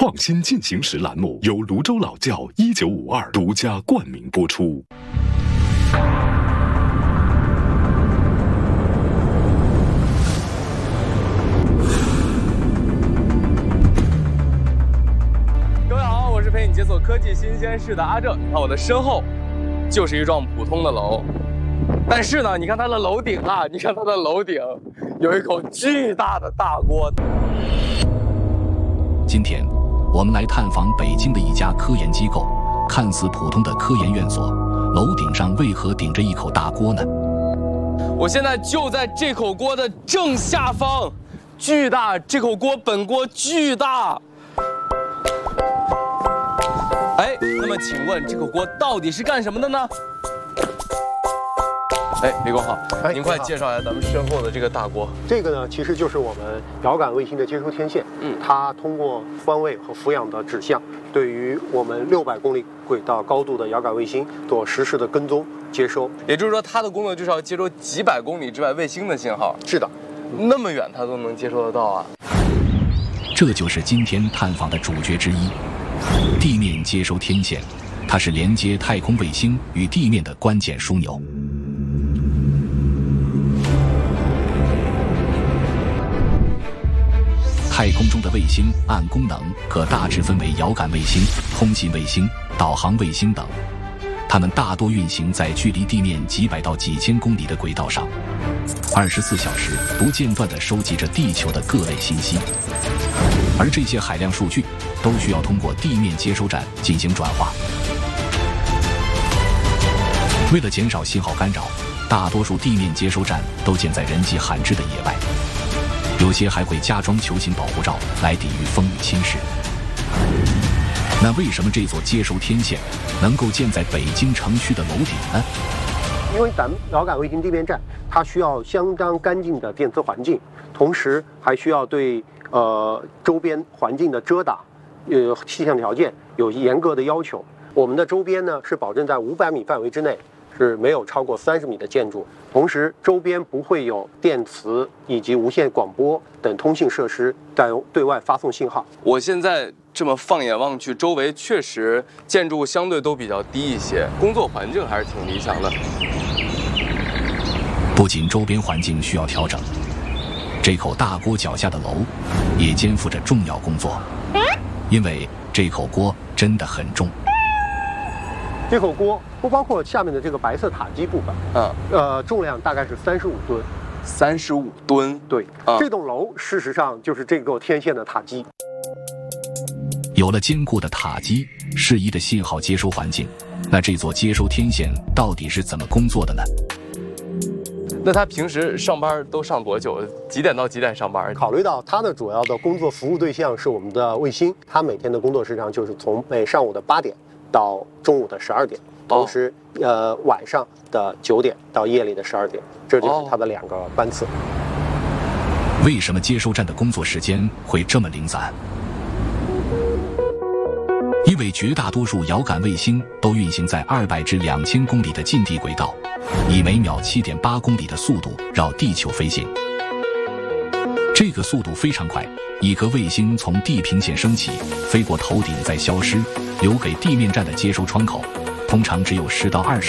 创新进行时栏目由泸州老窖1952独家冠名播出。 各位好，我是陪你解锁科技新鲜事的阿正。你看我的身后，就是一幢普通的楼，但是呢，你看它的楼顶啊，有一口巨大的大锅。 今天，我们来探访北京的一家科研机构，看似普通的科研院所，楼顶上为何顶着一口大锅呢？ 我现在就在这口锅的正下方，巨大，这口锅本锅巨大。哎，那么请问这口锅到底是干什么的呢？哎，李工好，您快介绍一下咱们身后的这个大锅。 这个呢，其实就是我们遥感卫星的接收天线。它通过方位和俯仰的指向，对于我们600公里轨道高度的遥感卫星做实时的跟踪接收。 也就是说，它的工作就是要接收几百公里之外卫星的信号。 是的， 那么远它都能接收得到啊！ 这就是今天探访的主角之一——地面接收天线，它是连接太空卫星与地面的关键枢纽。太空中的卫星按功能可大致分为遥感卫星、通信卫星、导航卫星等，它们大多运行在距离地面几百到几千公里的轨道上，24小时不间断地收集着地球的各类信息，而这些海量数据都需要通过地面接收站进行转化。为了减少信号干扰，大多数地面接收站都建在人迹罕至的野外，有些还会加装球形保护罩来抵御风雨侵蚀。那为什么这座接收天线能够建在北京城区的楼顶呢？ 因为咱们遥感卫星地面站，它需要相当干净的电磁环境，同时还需要对周边环境的遮挡、气象条件有严格的要求。我们的周边呢是保证在500米范围之内是没有超过30米的建筑，同时周边不会有电磁以及无线广播等通信设施在对外发送信号。 我现在这么放眼望去，周围确实建筑物相对都比较低一些，工作环境还是挺理想的。 不仅周边环境需要调整，这口大锅脚下的楼也肩负着重要工作，因为这口锅真的很重。 这口锅不包括下面的这个白色塔基部分，重量大概是35吨。 35吨， 对，这栋楼事实上就是这个天线的塔基。 有了坚固的塔基、适宜的信号接收环境，那这座接收天线到底是怎么工作的呢？ 那他平时上班都上多久？几点到几点上班？ 考虑到他的主要的工作服务对象是我们的卫星，他每天的工作时长就是从上午的8点到中午的12点，同时晚上的9点到夜里的12点，这就是他的2个班次。 为什么接收站的工作时间会这么零散？因为绝大多数遥感卫星都运行在200至2000公里的近地轨道，以每秒7.8公里的速度绕地球飞行。这个速度非常快，一颗卫星从地平线升起，飞过头顶再消失，留给地面站的接收窗口，通常只有10到20